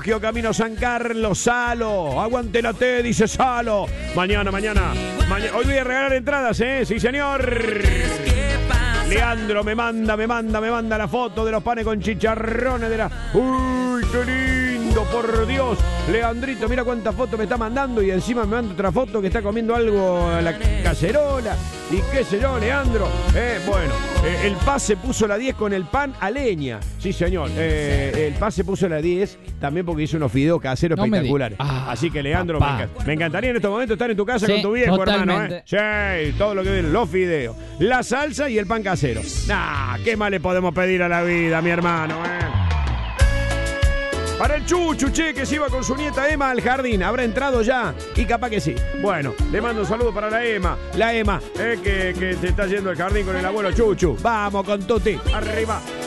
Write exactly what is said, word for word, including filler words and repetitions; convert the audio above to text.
Camino San Carlos, Salo, aguante la T, dice Salo. Mañana, mañana, mañana. Hoy voy a regalar entradas, ¿eh? Sí, señor. Leandro me manda, me manda, me manda la foto de los panes con chicharrones de la... ¡Uy, qué lindo, por Dios! Leandrito, mira cuántas fotos me está mandando y encima me manda otra foto que está comiendo algo a la cacerola. Y qué sé yo, Leandro. Eh, bueno, eh, el pase puso la diez con el pan a leña. Sí, señor. Eh, el pase puso la diez también porque hizo unos fideos caseros no espectaculares. Ah, Así que, Leandro, me, enc me encantaría en estos momentos estar en tu casa sí, con tu viejo, totalmente. hermano. ¿eh? Sí, todo lo que viene, los fideos, la salsa y el pan casero. Nah, ¿qué más le podemos pedir a la vida, mi hermano? ¿eh? Para el Chuchu, che, que se iba con su nieta Emma al jardín. ¿Habrá entrado ya? Y capaz que sí. Bueno, le mando un saludo para la Emma. La Emma, eh, que, que se está yendo al jardín con el abuelo Chuchu. Vamos con Tuti. Arriba.